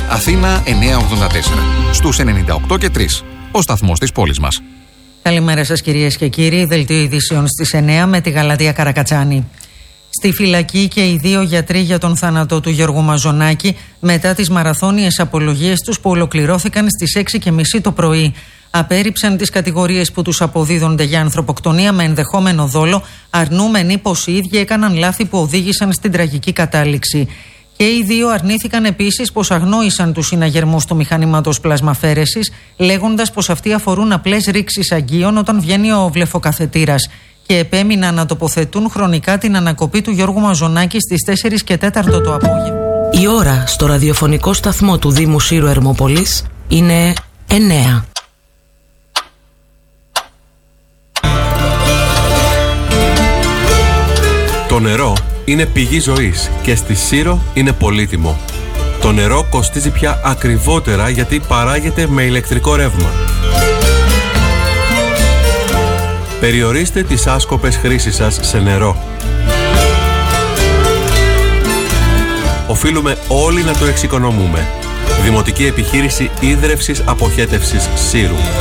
Αθήνα 984. Στους 98 και 3. Ο σταθμός της πόλης μας. Καλημέρα σας κυρίες και κύριοι. Δελτίο ειδήσεων στις 9 με τη Γαλατεία Καρακατσάνη. Στη φυλακή και οι 2 γιατροί για τον θάνατο του Γιώργου Μαζονάκη μετά τις μαραθώνιες απολογίες τους που ολοκληρώθηκαν στις 6:30 το πρωί. Απέρριψαν τις κατηγορίες που τους αποδίδονται για ανθρωποκτονία με ενδεχόμενο δόλο, αρνούμενοι πως οι ίδιοι έκαναν λάθη που οδήγησαν στην τραγική κατάληξη. Και οι 2 αρνήθηκαν επίσης πως αγνόησαν τους συναγερμούς του μηχανήματος πλασμαφέρεσης, λέγοντας πως αυτοί αφορούν απλές ρήξεις αγγείων όταν βγαίνει ο βλεφοκαθετήρας, και επέμειναν να τοποθετούν χρονικά την ανακοπή του Γιώργου Μαζονάκη στις 4 και 4 το απόγευμα. Η ώρα στο ραδιοφωνικό σταθμό του Δήμου Σύρου Ερμοπολής είναι 9. Το νερό είναι πηγή ζωής και στη Σύρο είναι πολύτιμο. Το νερό κοστίζει πια ακριβότερα γιατί παράγεται με ηλεκτρικό ρεύμα. Περιορίστε τις άσκοπες χρήσεις σας σε νερό. Οφείλουμε όλοι να το εξοικονομούμε. Δημοτική Επιχείρηση Ίδρευσης Αποχέτευσης Σύρου.